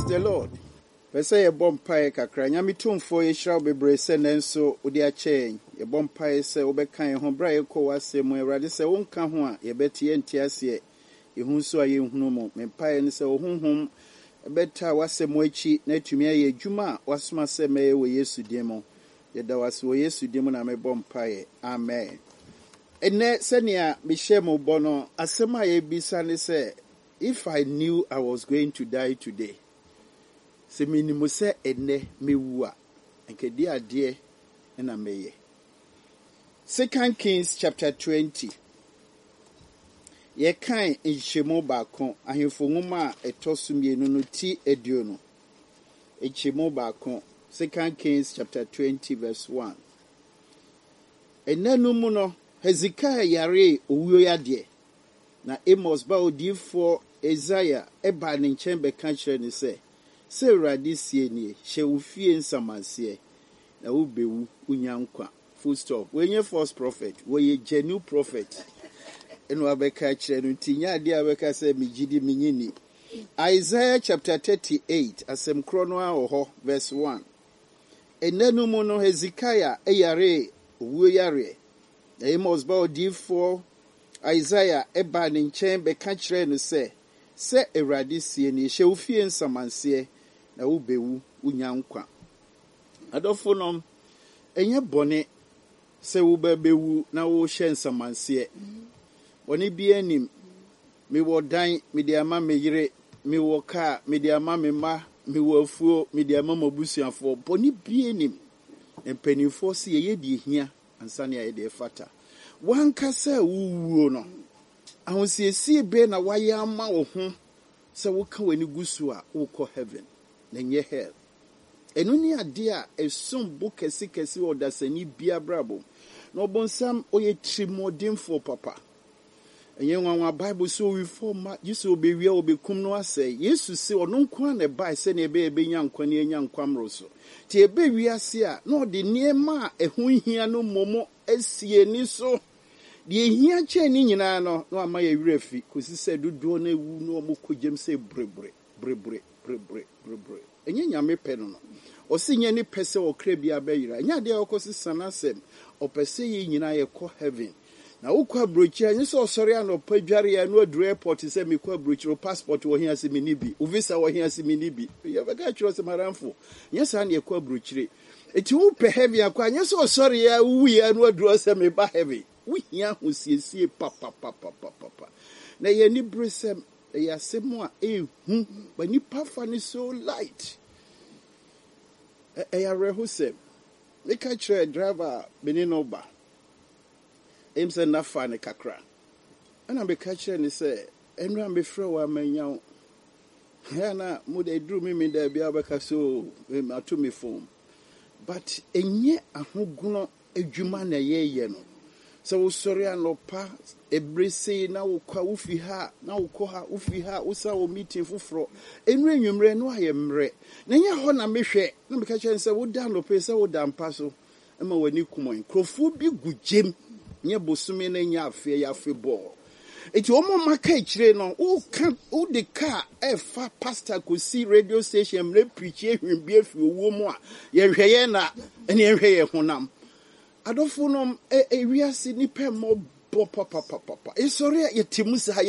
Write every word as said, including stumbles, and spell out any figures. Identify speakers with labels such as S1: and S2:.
S1: Praise the Lord. Pese ye bompae kakra nyame tumfo ye hraw bebre se nenso odi a chen ye bompae se obekan ho bra ye ko wasem Awurade se wonka ho a ye betie ntiase ye hu so aye hunu mo mempae ne se ohunhum beta wasem achi na tumi aye adwuma wasoma se me we Yesu dimo ye da wase we Yesu dimo na me bompae amen. Ene senia me shemo bono asema ye bisa ne se if I knew I was going to die today, se minimo se ene mewua enkedi ade na meye. Second Kings chapter twenty. Ye kan enhyemo baako ahemfo nwoma a etoso mienu no ti eduonu. Enhyemo baako Second Kings chapter twenty verse one. Enanu mu no Hezekiah yare owuo yade na Amos ba odifo Isaiah eba ne nkyɛn bɛka kyerɛ ne sɛ sɛ Awurade sie nie hyɛ wo fie nsamanseɛ na wo bewu unya nkwa. Full stop. When you false prophet, when you genuine prophet, and wabɛka kyerɛ no nti nya ade a bɛka sɛ megyidi menyini. Isaiah chapter thirty-eight asɛm korɔ no a wɔ hɔ verse one. Enanu mu no Hezekiah eyare owuo yare na Amos ba odifo Isaiah eba ne nkyɛn bɛka kyerɛ no sɛ sɛ Awurade sie nie hyɛ wo fie nsamanseɛ na wo bewu unya nkwa. Adɔfo nom enye bɔne sɛ wo bewu na wo hyɛ nsamanseɛ. Bɔne bi anim me wo dan me de ama me yere me wo ka me de ama me ma me wo afuo me de ama mabusuafo. Bɔne bi anim mpanimfo se ye di hia ansa ne ye de fata. Wanka sɛ wuwuo no ahosiesie be na waye ama wo ho sɛ wo ka wani gusu a wo kɔ heaven na nye hell. Enu ni ade a esum bo kesi kesi odasani bia brabo na obonsam oye trimodinfo papa. Enye nwanwa Bible so we forma Yesu obewia obekum no asɛ Yesu se ɔno nko na bai sɛ ne ebe ebe nya nkwa ne enya nkwamro so ti ebe wiase a na ɔde niema a ɛho hia no momo asie ni so de hia kye ni nyina no na ama ye wurafi kosi sɛ dodo na ewu no ɔmo kogem sɛ brebre brebre brebre brebre enye nyame pɛ no no osi nye ni pɛ sɛ ɔkra bia bɛyira nya de ɔkosi sanasɛm ɔpɛ sɛ ye nyina ye kɔ heaven na ukwa brochi anyi so sori an opadware ya no adru airport se me kwa brochi ro passport wo hia se me ni bi o visa wo hia se me ni bi ye be ga chiro se maramfo nya sa na ekwa brochi eti wo pe heavy akwa anyi so sori ya wu ya no adru se me ba heavy wo hia ho siesie papa papa papa na ye ni bresem ya semo a ehu ba ni pafa ni so light e ya reho se me ka chire driver benino ba em se na fa ne kakra ana be ka kire ni se enra me frɛ wa manyaw ha na mo de dru mi mi da bia be ka so me ato me phone but enye ahoguno adwuma na ye ye no so wo sori anopa ebrese na wo kwa wo fi ha na wo kɔ ha wo fi ha wo sa wo meeting foforo enra nwumre no aye mre na nye ho na mehwɛ na me ka kire se wo da no pe se wo da mpa so ma wani kumon krofo bi gugem nye bosume na nya afie ya afi ball eti omo maka ikire no o ka o de car e fa pastor ko si radio station mre preach ehwin bi afi owo mu a ye hweye na ene ye hweye honam adofo nom e wiase ni pe mo bo papa papa e sori ye timu sa